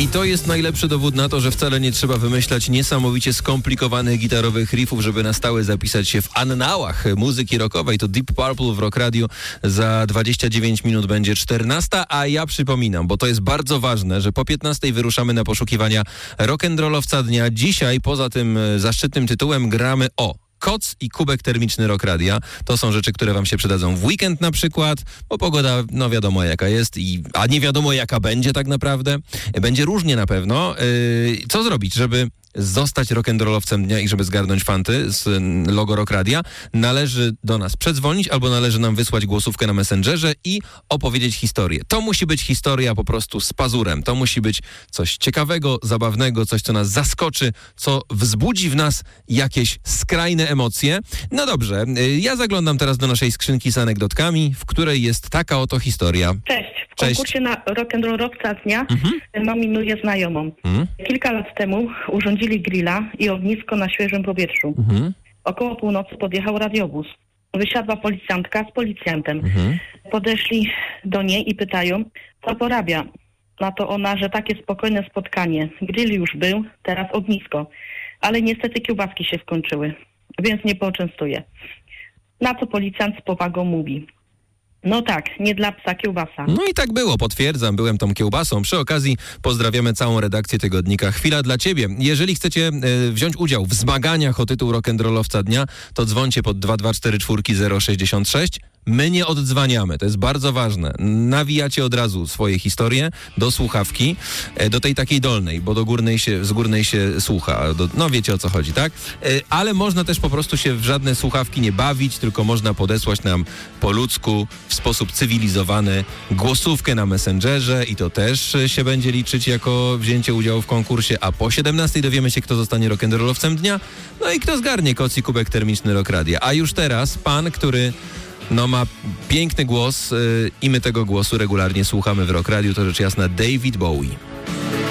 I to jest najlepszy dowód na to, że wcale nie trzeba wymyślać niesamowicie skomplikowanych gitarowych riffów, żeby na stałe zapisać się w annałach muzyki rockowej. To Deep Purple w Rock Radio. Za 29 minut będzie 14, a ja przypominam, bo to jest bardzo ważne, że po 15 wyruszamy na poszukiwania rock'n'rollowca dnia. Dzisiaj poza tym zaszczytnym tytułem gramy o koc i kubek termiczny Rock Radia. To są rzeczy, które wam się przydadzą w weekend na przykład, bo pogoda, no wiadomo jaka jest, a nie wiadomo jaka będzie tak naprawdę. Będzie różnie na pewno. Co zrobić, żeby zostać rock'n'rollowcem dnia i żeby zgarnąć fanty z logo Rock Radia? Należy do nas przedzwonić albo należy nam wysłać głosówkę na Messengerze i opowiedzieć historię. To musi być historia po prostu z pazurem. To musi być coś ciekawego, zabawnego, coś, co nas zaskoczy, co wzbudzi w nas jakieś skrajne emocje. No dobrze, ja zaglądam teraz do naszej skrzynki z anegdotkami, w której jest taka oto historia. Cześć. W konkursie na rock'n'rollowca dnia nominuję znajomą. Kilka lat temu urządzili grilla i ognisko na świeżym powietrzu. Około północy podjechał radiowóz. Wysiadła policjantka z policjantem. Podeszli do niej i pytają, co porabia. Na to ona, że takie spokojne spotkanie. Grill już był, teraz ognisko. Ale niestety kiełbaski się skończyły, więc nie poczęstuję. Na co policjant z powagą mówi: no tak, nie dla psa kiełbasa. No i tak było, potwierdzam, byłem tą kiełbasą. Przy okazji pozdrawiamy całą redakcję tygodnika. Chwila dla ciebie. Jeżeli chcecie wziąć udział w zmaganiach o tytuł rock'n'rollowca dnia, to dzwońcie pod 2244 066. My nie oddzwaniamy, to jest bardzo ważne. Nawijacie od razu swoje historie do słuchawki, do tej takiej dolnej, bo z górnej się słucha. No wiecie o co chodzi, tak? Ale można też po prostu się w żadne słuchawki nie bawić, tylko można podesłać nam po ludzku, w sposób cywilizowany, głosówkę na Messengerze i to też się będzie liczyć jako wzięcie udziału w konkursie, a po 17 dowiemy się, kto zostanie rock'n'rollowcem dnia, no i kto zgarnie koc i kubek termiczny Rock Radia. A już teraz pan, który ma piękny głos i my tego głosu regularnie słuchamy w Rock Radiu, to rzecz jasna David Bowie.